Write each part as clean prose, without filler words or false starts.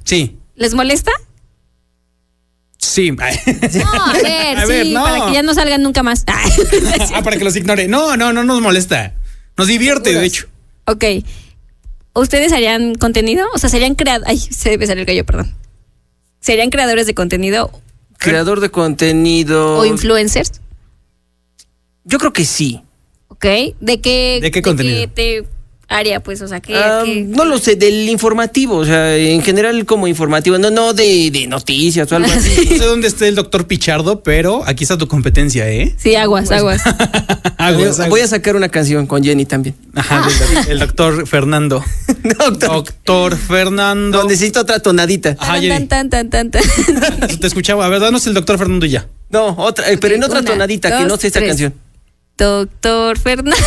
Sí. ¿Les molesta? Sí. No, a ver, no. para que ya no salgan nunca más. Para que los ignore. No nos molesta. Nos divierte, de hecho. Ok. ¿Ustedes harían contenido? O sea, serían Ay, se debe salir el gallo, perdón. ¿Serían creadores de contenido? Creador de contenido. ¿O influencers? Yo creo que sí. Ok. ¿De qué contenido? ¿Qué área, pues? O sea, no lo sé, del informativo, o sea, en general como informativo, no de noticias o algo así. No sé dónde está el doctor Pichardo, pero aquí está tu competencia, ¿eh? Sí, aguas. Voy a sacar una canción con Jenny también. Ajá, el doctor Fernando. Doctor Fernando. Necesito otra tonadita. Ajá, Jenny. Tan. Te escuchaba. A ver, danos el doctor Fernando y ya. No, otra, pero en otra tonadita, que no sé esta canción. Doctor Fernando.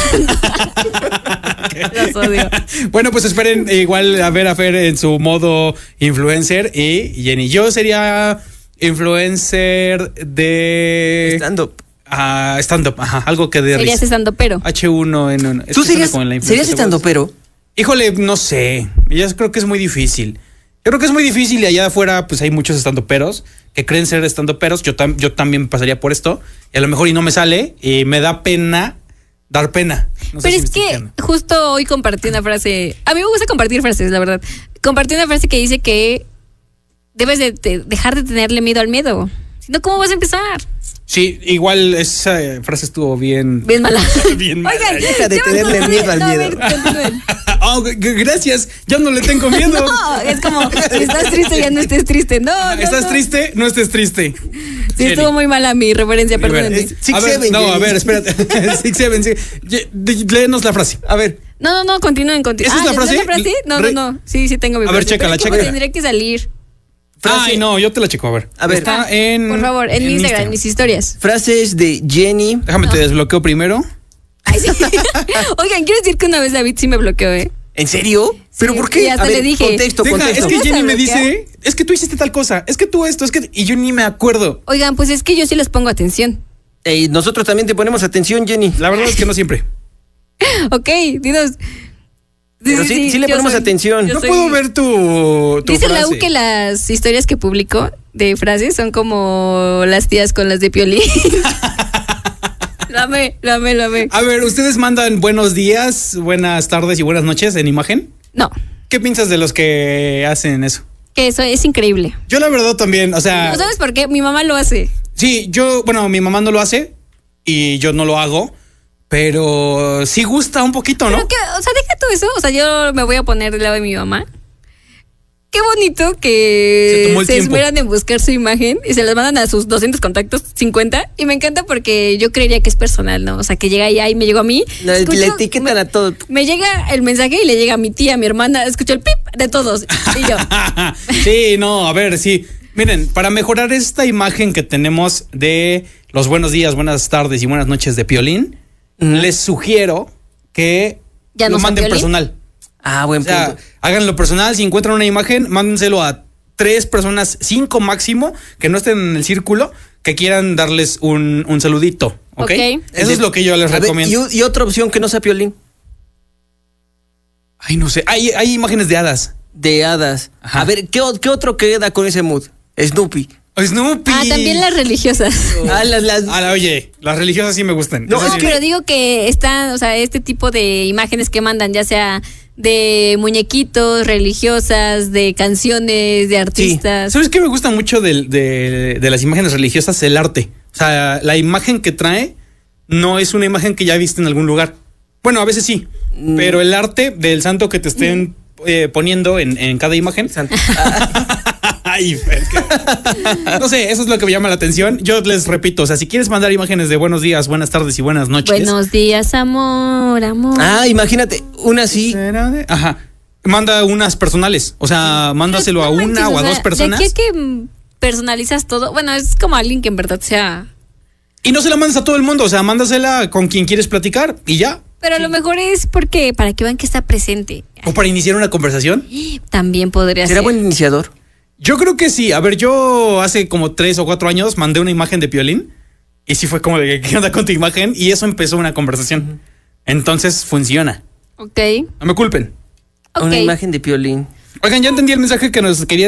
Los odio. Bueno, pues esperen igual a ver a Fer en su modo influencer y Jenny. Yo sería influencer de stand-up. Stand-up, ajá, algo que de risa. Serías stand-upero. H1N1. ¿Tú serías stand-upero? Híjole, no sé. Yo creo que es muy difícil. Yo creo que es muy difícil y allá afuera pues hay muchos estandoperos que creen ser estandoperos. Yo también pasaría por esto y a lo mejor y no me sale y me da pena dar pena. No pero sé si es que justo hoy compartí una frase. A mí me gusta compartir frases, la verdad. Compartí una frase que dice que debes de dejar de tenerle miedo al miedo. Si no, ¿cómo vas a empezar? Sí, igual esa frase estuvo bien mala. Bien mala. Oigan, deja de tenerle miedo al miedo. Gracias, ya no le tengo miedo. No, es como, si estás triste, ya no estés triste. ¿Estás triste? No estés triste. Sí, estuvo muy mala mi referencia, perdónenme. A ver, espérate. Six Seven. Léenos la frase. A ver. No, continúen. ¿Esa es la frase? No. Sí, tengo mi frase. A ver, chécala. Tendría que salir. Ay, no, yo te la checo, a ver. Está por favor, en mi Instagram, en mis historias. Frases de Jenny. Déjame te desbloqueo primero. Ay, sí. Oigan, quiero decir que una vez David sí me bloqueó, ¿eh? ¿En serio? ¿Pero por qué? Y hasta le dije. Contexto. Es que Jenny me dice, es que tú hiciste tal cosa, es que tú esto, y yo ni me acuerdo. Oigan, pues es que yo sí les pongo atención. Nosotros también te ponemos atención, Jenny. La verdad es que no siempre. Ok, dinos. Pero sí le ponemos atención. No puedo ver tu dice frase. la U que las historias que publico de frases son como las tías con las de Piolín. Lo amé. A ver, ¿ustedes mandan buenos días, buenas tardes y buenas noches en imagen? No. ¿Qué piensas de los que hacen eso? Que eso es increíble. Yo la verdad también, o sea... ¿No sabes por qué? Mi mamá lo hace. Sí, mi mamá no lo hace y yo no lo hago. Pero sí gusta un poquito, ¿no? Pero deja todo eso. O sea, yo me voy a poner del lado de mi mamá. Qué bonito que se esmeran en buscar su imagen y se las mandan a sus 200 contactos, 50. Y me encanta porque yo creería que es personal, ¿no? O sea, que llega allá y me llegó a mí. Le etiquetan a todo. Me llega el mensaje y le llega a mi tía, a mi hermana. Escucho el pip de todos. Y yo. Sí, no, a ver, sí. Miren, para mejorar esta imagen que tenemos de los buenos días, buenas tardes y buenas noches de Piolín, les sugiero que lo manden personal. Buen punto. Háganlo personal. Si encuentran una imagen, mándenselo a 3 personas, 5 máximo, que no estén en el círculo, que quieran darles un saludito. ¿Ok? Eso es lo que yo les recomiendo. Y otra opción que no sea Piolín. Ay, no sé. Hay imágenes de hadas. Ajá. A ver, ¿qué otro queda con ese mood? Snoopy. También las religiosas. Oye, las religiosas sí me gustan. No, pero digo que están, o sea, este tipo de imágenes que mandan, ya sea de muñequitos, religiosas, de canciones, de artistas. Sí. ¿Sabes qué me gusta mucho de las imágenes religiosas? El arte. O sea, la imagen que trae no es una imagen que ya viste en algún lugar. Bueno, a veces sí, pero el arte del santo que te estén poniendo en cada imagen. Ay, no sé, eso es lo que me llama la atención. Yo les repito, o sea, si quieres mandar imágenes de buenos días, buenas tardes y buenas noches. Buenos días, amor. Imagínate, una así. Ajá. Manda unas personales. O sea, mándaselo a una o a 2 personas. De aquí es que personalizas todo. Bueno, es como alguien que en verdad sea. Y no se la mandas a todo el mundo, o sea, mándasela con quien quieres platicar y ya. Pero a lo mejor es porque para que vean que está presente. O para iniciar una conversación. También podría ser. ¿Será buen iniciador? Yo creo que sí. A ver, yo hace como 3 o 4 años mandé una imagen de Piolín y sí fue como de ¿qué onda con tu imagen? Y eso empezó una conversación. Entonces funciona. Ok. No me culpen. Una imagen de Piolín. Oigan, ya entendí el mensaje que nos quería